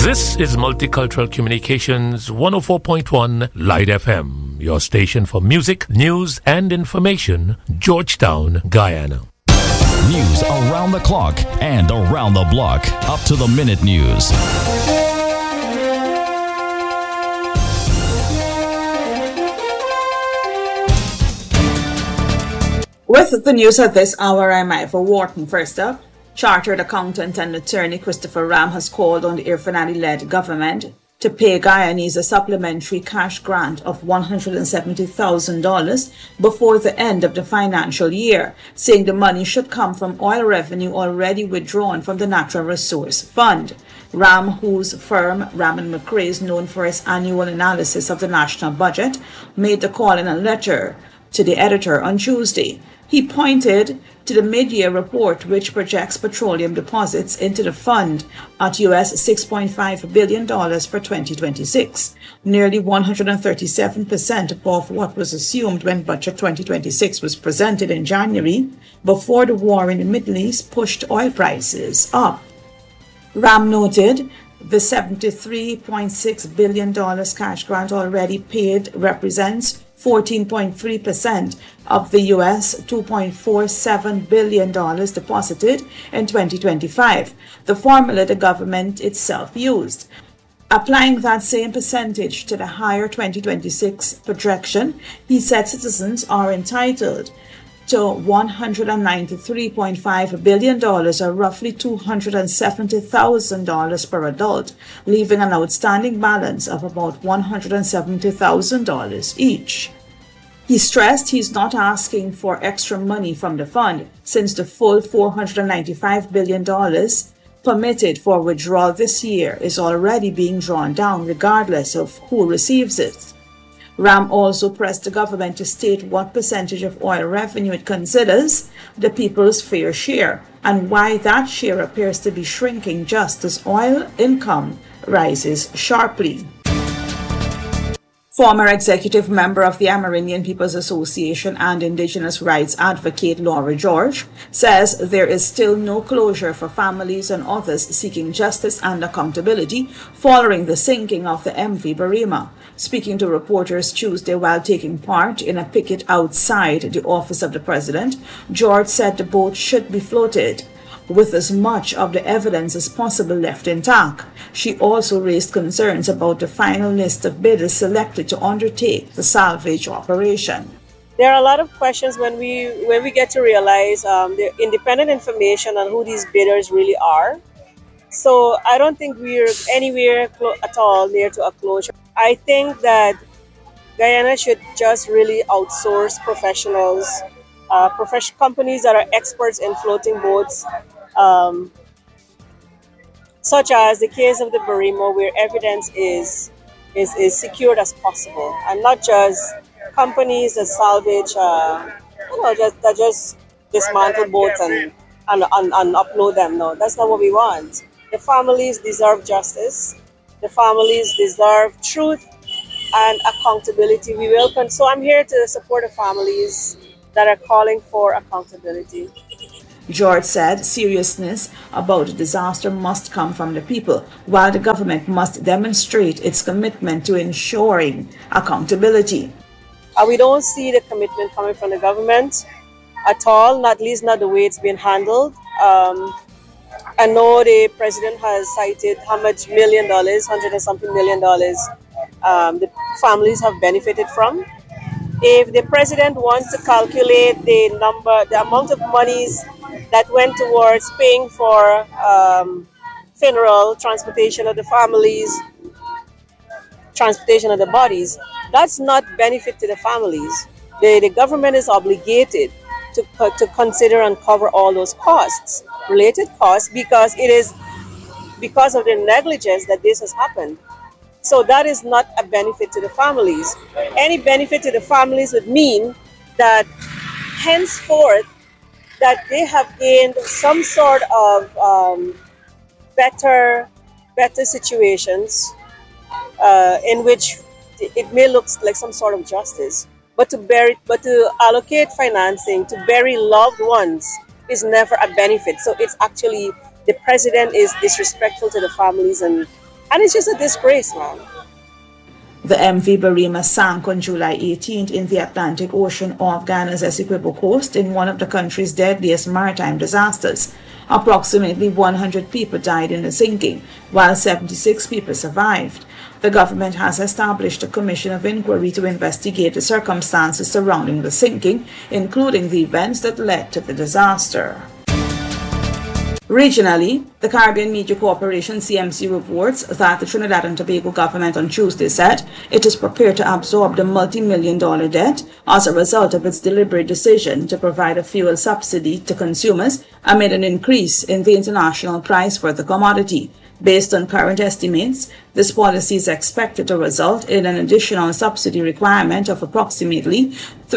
This is Multicultural Communications 104.1 Light FM, your station for music, news, and information, Georgetown, Guyana. News around the clock and around the block. Up to the minute news. With the news at this hour, I'm Ivor Wharton. First up, Chartered accountant and attorney Christopher Ram has called on the Irfanadi-led government to pay Guyanese a supplementary cash grant of $170,000 before the end of the financial year, saying the money should come from oil revenue already withdrawn from the Natural Resource Fund. Ram, whose firm Ram and McRae is known for its annual analysis of the national budget, made the call in a letter to the editor on Tuesday. He pointed to the mid-year report, which projects petroleum deposits into the fund at US $6.5 billion for 2026, nearly 137% above what was assumed when Budget 2026 was presented in January, before the war in the Middle East pushed oil prices up. Ram noted the $73.6 billion cash grant already paid represents 14.3% of the US $2.47 billion deposited in 2025, the formula the government itself used. Applying that same percentage to the higher 2026 projection, he said citizens are entitled to $193.5 billion, or roughly $270,000 per adult, leaving an outstanding balance of about $170,000 each. He stressed he's not asking for extra money from the fund, since the full $495 billion permitted for withdrawal this year is already being drawn down regardless of who receives it. Ram also pressed the government to state what percentage of oil revenue it considers the people's fair share, and why that share appears to be shrinking just as oil income rises sharply. Former executive member of the Amerindian People's Association and Indigenous rights advocate Laura George says there is still no closure for families and others seeking justice and accountability following the sinking of the MV Barima. Speaking to reporters Tuesday while taking part in a picket outside the office of the president, George said the boat should be floated with as much of the evidence as possible left intact. She also raised concerns about the final list of bidders selected to undertake the salvage operation. There are a lot of questions when we get to realize the independent information on who these bidders really are. So I don't think we're anywhere at all near to a closure. I think that Guyana should just really outsource professionals, companies that are experts in floating boats, such as the case of the Barima, where evidence is secured as possible, and not just companies that salvage, that just dismantle boats and upload them. No, that's not what we want. The families deserve justice. The families deserve truth and accountability. So I'm here to support the families that are calling for accountability. George said seriousness about the disaster must come from the people, while the government must demonstrate its commitment to ensuring accountability. We don't see the commitment coming from the government at all, not least not the way it's been handled. I know the president has cited how much $100 and something million, the families have benefited from. If the president wants to calculate the amount of monies that went towards paying for funeral, transportation of the families, transportation of the bodies, that's not benefit to the families. The government is obligated to consider and cover all those costs, related costs, because it is because of the negligence that this has happened. So that is not a benefit to the families. Any benefit to the families would mean that henceforth that they have gained some sort of better situations in which it may look like some sort of justice. But to allocate financing to bury loved ones is never a benefit. So it's actually the president is disrespectful to the families, and And it's just a disgrace, man. The MV Barima sank on July 18th in the Atlantic Ocean off Ghana's Essequibo coast in one of the country's deadliest maritime disasters. Approximately 100 people died in the sinking, while 76 people survived. The government has established a commission of inquiry to investigate the circumstances surrounding the sinking, including the events that led to the disaster. Regionally, the Caribbean Media Corporation CMC reports that the Trinidad and Tobago government on Tuesday said it is prepared to absorb the multi-million-dollar debt as a result of its deliberate decision to provide a fuel subsidy to consumers amid an increase in the international price for the commodity. Based on current estimates, this policy is expected to result in an additional subsidy requirement of approximately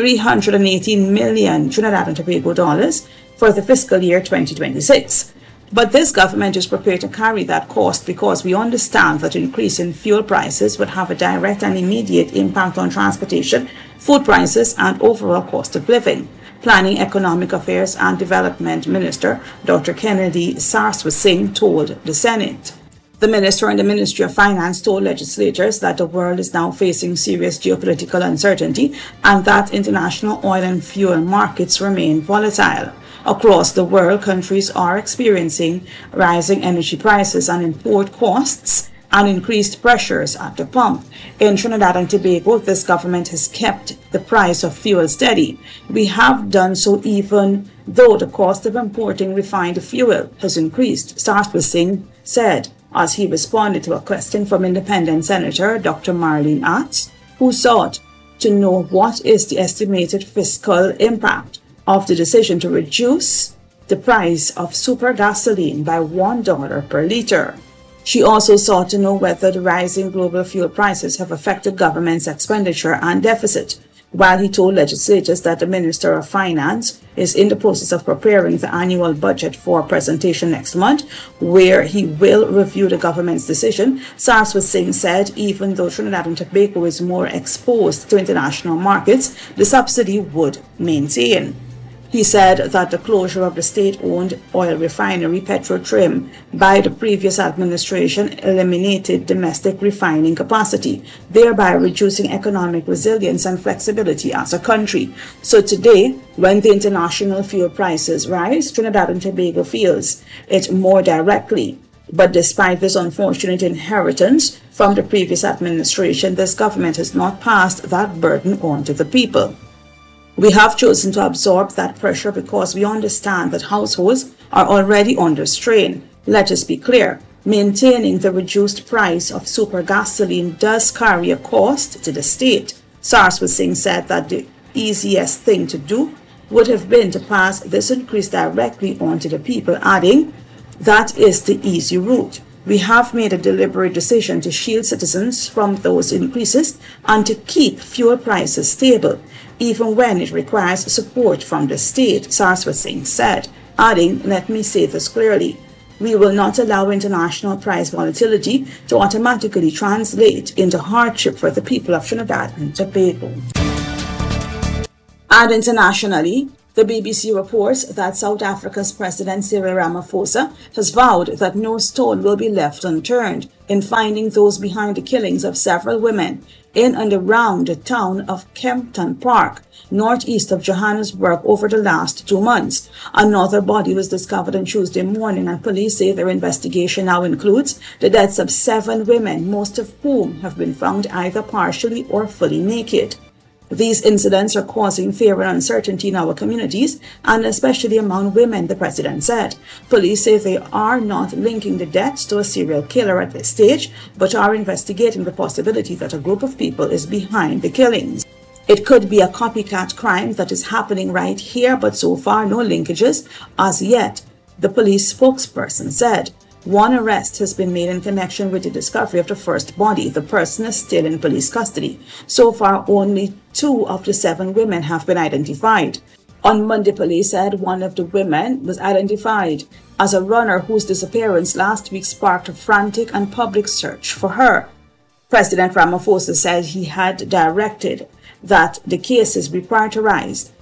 318 million Trinidad and Tobago dollars for the fiscal year 2026. But this government is prepared to carry that cost because we understand that increase in fuel prices would have a direct and immediate impact on transportation, food prices, and overall cost of living. Planning, Economic Affairs and Development Minister Dr. Kennedy Saraswat told the Senate. The minister and the Ministry of Finance told legislators that the world is now facing serious geopolitical uncertainty and that international oil and fuel markets remain volatile. Across the world, countries are experiencing rising energy prices and import costs and increased pressures at the pump. In Trinidad and Tobago, this government has kept the price of fuel steady. We have done so even though the cost of importing refined fuel has increased, Saraswat said as he responded to a question from Independent Senator Dr. Marlene Atts, who sought to know what is the estimated fiscal impact of the decision to reduce the price of super gasoline by $1 per liter. She also sought to know whether the rising global fuel prices have affected government's expenditure and deficit, while he told legislators that the Minister of Finance is in the process of preparing the annual budget for presentation next month, where he will review the government's decision. Saraswat said even though Trinidad and Tobago is more exposed to international markets, the subsidy would maintain. He said that the closure of the state-owned oil refinery Petrotrim by the previous administration eliminated domestic refining capacity, thereby reducing economic resilience and flexibility as a country. So today, when the international fuel prices rise, Trinidad and Tobago feels it more directly. But despite this unfortunate inheritance from the previous administration, this government has not passed that burden on to the people. We have chosen to absorb that pressure because we understand that households are already under strain. Let us be clear, maintaining the reduced price of super gasoline does carry a cost to the state. Saraswat said that the easiest thing to do would have been to pass this increase directly on to the people, adding, that is the easy route. We have made a deliberate decision to shield citizens from those increases and to keep fuel prices stable, even when it requires support from the state, Saraswat said, adding, let me say this clearly, we will not allow international price volatility to automatically translate into hardship for the people of Trinidad and Tobago. And internationally, the BBC reports that South Africa's President Cyril Ramaphosa has vowed that no stone will be left unturned in finding those behind the killings of several women in and around the town of Kempton Park, northeast of Johannesburg, over the last 2 months. Another body was discovered on Tuesday morning, and police say their investigation now includes the deaths of 7 women, most of whom have been found either partially or fully naked. These incidents are causing fear and uncertainty in our communities, and especially among women, the president said. Police say they are not linking the deaths to a serial killer at this stage, but are investigating the possibility that a group of people is behind the killings. It could be a copycat crime that is happening right here, but so far no linkages as yet, the police spokesperson said. One arrest has been made in connection with the discovery of the first body. The person is still in police custody. So far, only 2 of the 7 women have been identified. On Monday, police said one of the women was identified as a runner whose disappearance last week sparked a frantic and public search for her. President Ramaphosa said he had directed that the cases be prioritized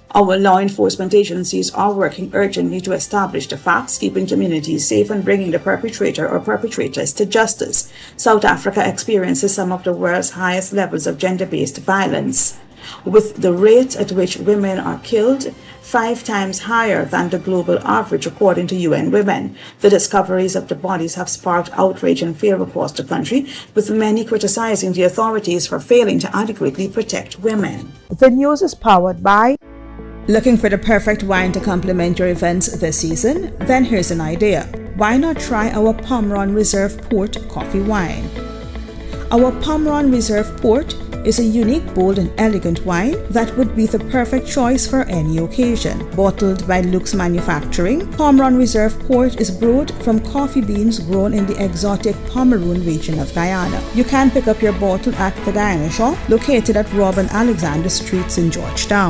Our law enforcement agencies are working urgently to establish the facts, keeping communities safe and bringing the perpetrator or perpetrators to justice. South Africa experiences some of the world's highest levels of gender-based violence, with the rate at which women are killed 5 times higher than the global average, according to UN Women. The discoveries of the bodies have sparked outrage and fear across the country, with many criticizing the authorities for failing to adequately protect women. The news is powered by... Looking for the perfect wine to complement your events this season? Then here's an idea. Why not try our Pomeron Reserve Port coffee wine? Our Pomeron Reserve Port is a unique, bold and elegant wine that would be the perfect choice for any occasion. Bottled by Luke's Manufacturing, Pomeron Reserve Port is brewed from coffee beans grown in the exotic Pomeroon region of Guyana. You can pick up your bottle at the Guyana Shop, located at Robin Alexander Streets in Georgetown.